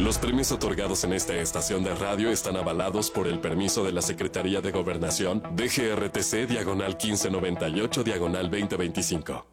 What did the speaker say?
Los premios otorgados en esta estación de radio están avalados por el permiso de la Secretaría de Gobernación, DGRTC, diagonal 1598, diagonal 2025.